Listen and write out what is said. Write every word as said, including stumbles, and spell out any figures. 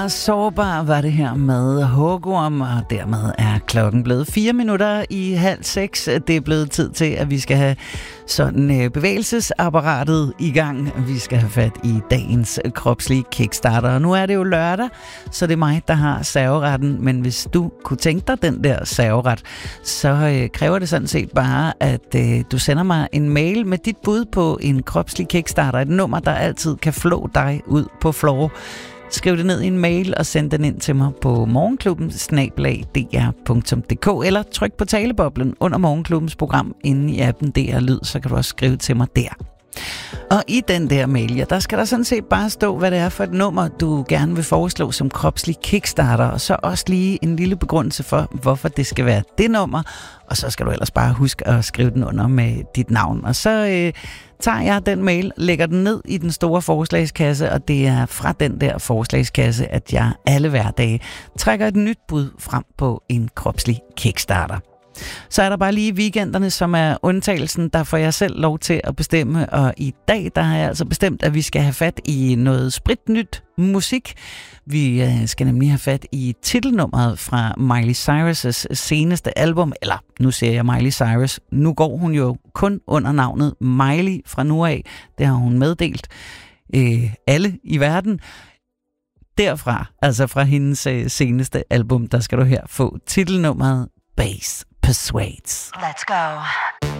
Sårbar var det her med Hugorm, og dermed er klokken blevet fire minutter i halv seks. Det er blevet tid til, at vi skal have sådan bevægelsesapparatet i gang. Vi skal have fat i dagens kropslige kickstarter. Og nu er det jo lørdag, så det er mig, der har serveretten. Men hvis du kunne tænke dig den der serveret, så øh, kræver det sådan set bare, at øh, du sender mig en mail med dit bud på en kropslig kickstarter. Et nummer, der altid kan flå dig ud på floor. Skriv det ned i en mail og send den ind til mig på morgenklubben bindestreg d r punktum d k eller tryk på taleboblen under Morgenklubbens program inde i appen D R Lyd, så kan du også skrive til mig der. Og i den der mail, ja, der skal der sådan set bare stå, hvad det er for et nummer, du gerne vil foreslå som kropslig kickstarter, og så også lige en lille begrundelse for, hvorfor det skal være det nummer, og så skal du ellers bare huske at skrive den under med dit navn. Og så øh, tager jeg den mail, lægger den ned i den store forslagskasse, og det er fra den der forslagskasse, at jeg alle hverdage trækker et nyt bud frem på en kropslig kickstarter. Så er der bare lige weekenderne, som er undtagelsen. Der får jeg selv lov til at bestemme, og i dag der har jeg altså bestemt, at vi skal have fat i noget spritnyt musik. Vi skal nemlig have fat i titelnummeret fra Miley Cyrus' seneste album, eller nu siger jeg Miley Cyrus. Nu går hun jo kun under navnet Miley fra nu af. Det har hun meddelt øh, alle i verden. Derfra, altså fra hendes øh, seneste album, der skal du her få titelnummeret Bass Persuades. Let's go.